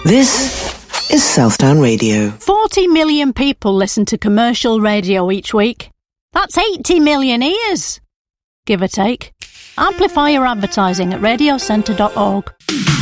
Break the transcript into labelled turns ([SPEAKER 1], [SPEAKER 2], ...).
[SPEAKER 1] This is Southdown Radio.
[SPEAKER 2] 40 million people listen to commercial radio each week. That's 80 million ears, give or take. Amplify your advertising at radiocentre.org.